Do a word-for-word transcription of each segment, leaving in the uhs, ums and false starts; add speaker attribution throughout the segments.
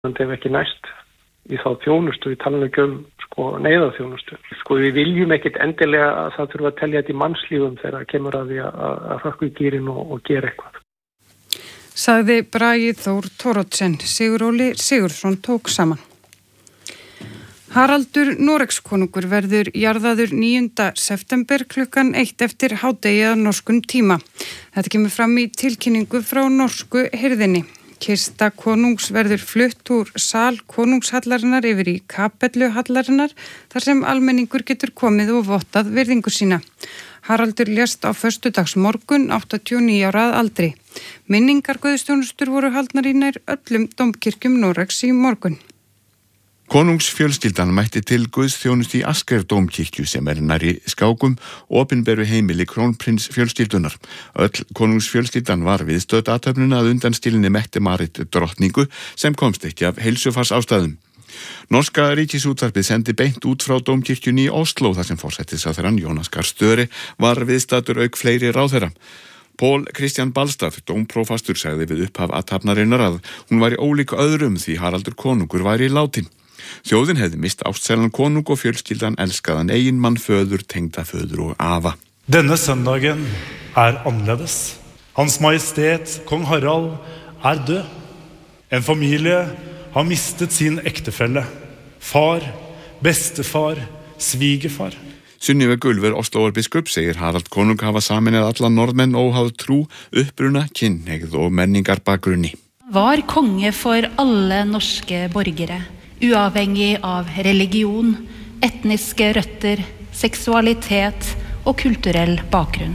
Speaker 1: ef ekki næst í þá þjónustu, við talum ekki um sko neyðarþjónustu. Sko við viljum ekkit endilega að það þurfa að telja þetta í mannslífum þegar kemur að því að, að hrökkva í gírinn og, og gera eitthvað.
Speaker 2: Sagði Bragi Þór Thoroddsen. Sigur Óli Sigurðsson tók saman. Haraldur Noregskonungur verður jarðaður níunda september klukkan eitt eftir hádegi að norskum tíma. Þetta kemur fram í tilkynningu frá norsku hirðinni. Kista konungs verður flutt úr sal konungshallarinnar yfir í kapellu hallarinnar þar sem almenningur getur komið og vottað virðingu sína. Haraldur lést á föstudagsmorgun áttatíu og níu ára að aldri. Minningarguðstjónustur voru haldnar í nær öllum dómkirkjum Noregs í morgun.
Speaker 3: Konungsfjölskyldan mætti til guðsþjónustu í Askerdómkirkju sem er nærri Skákum, opinberu heimili krónprins fjölskyldunar. Öll konungsfjölskyldan var viðstödd athöfnuna að undanskilinni Mette-Marit drottningu sem komst ekki af heilsufars ástæðum. Norska ríkisútvarpið sendi beint út frá dómkirkjunni í Oslo þar sem forsætisráðherrann Jonas Gahr Støre var viðstaddur auk fleiri ráðherra. Pól Kristján Balstaf, dómprófastur, sagði við upphaf athafnarinnar að hún væri ólík öðrum því Haraldur konungur væri látin. Þjóðin hefði mist ástsælan konung og fjölskyldan elskaðan eiginmann, föður, tengdaföður og afa.
Speaker 4: Denne søndagen er annerledes. Hans Majestet, Kong Harald, er død. En familie har mistet sin ektefelle. Far, bestefar, svigerfar.
Speaker 3: Sunniva Gulver Osloarbiskup segir Harald konung hafa saminað alla norðmenn óháð trú, uppruna, kynhneigð og menningarbakgrunni.
Speaker 5: Var konge for alle norske borgere. Uavhengig av religion, etniske røtter, seksualitet og kulturell bakgrunn.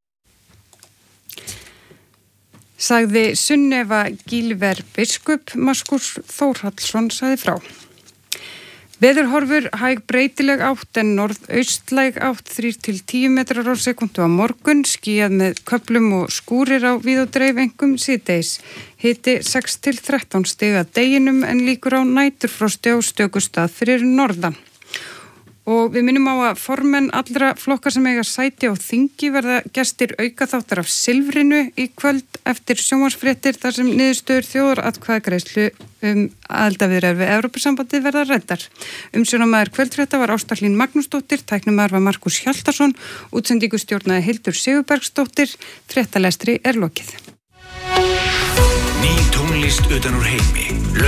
Speaker 2: Sagði Sunniva Gylver biskup, Markus Þórhallsson sagði frá. Veðurhorfur hæg breytileg átt en norðaustlæg átt þrír til tíu metrar á sekundu á morgun, skýjað með köflum og skúrir á víð og dreif einkum síðdegis. Hiti sex til þrettán stig að deginum en líkur á næturfrosti á stöku stað fyrir norðan. Og við minnum á að formenn allra flokkar sem eiga sæti á þingi verða gestir aukaþáttar af Silfrinu í kvöld eftir sjónvarpsfréttir þar sem niðurstöður þjóðaratkvæðagreiðslu um aðildarviðræður við Evrópusambandið verða ræddar. Umsjónarmaður kvöldfrétta var Ásta Hlín Magnúsdóttir, tæknimaður var Markus Hjaltason, útsendingu stjórnaði Hildur Sigurbergsdóttir, fréttalestri er lokið.
Speaker 6: Ný tónlist utan úr heimi.